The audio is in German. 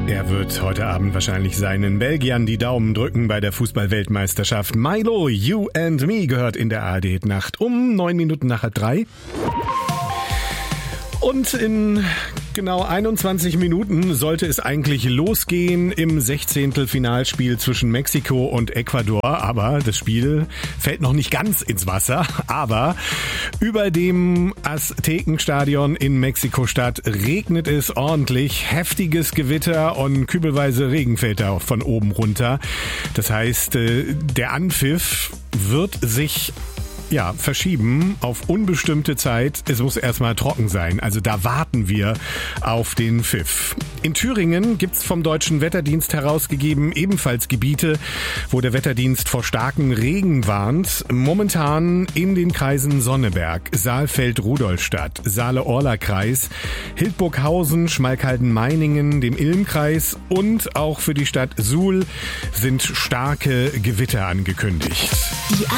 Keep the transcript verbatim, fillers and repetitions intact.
Er wird heute Abend wahrscheinlich seinen Belgiern die Daumen drücken bei der Fußball-Weltmeisterschaft. Milo, You and Me gehört in der A R D-Nacht um neun Minuten nach halb drei. Und in genau einundzwanzig Minuten sollte es eigentlich losgehen im Sechzehntelfinalspiel zwischen Mexiko und Ecuador. Aber das Spiel fällt noch nicht ganz ins Wasser. Aber über dem Aztekenstadion in Mexiko-Stadt regnet es ordentlich. Heftiges Gewitter und kübelweise Regen fällt da von oben runter. Das heißt, der Anpfiff wird sich Ja, verschieben auf unbestimmte Zeit. Es muss erstmal trocken sein. Also da warten wir auf den Pfiff. In Thüringen gibt's vom Deutschen Wetterdienst herausgegeben ebenfalls Gebiete, wo der Wetterdienst vor starkem Regen warnt. Momentan in den Kreisen Sonneberg, Saalfeld-Rudolstadt, Saale-Orla-Kreis, Hildburghausen, Schmalkalden-Meiningen, dem Ilm-Kreis und auch für die Stadt Suhl sind starke Gewitter angekündigt. Die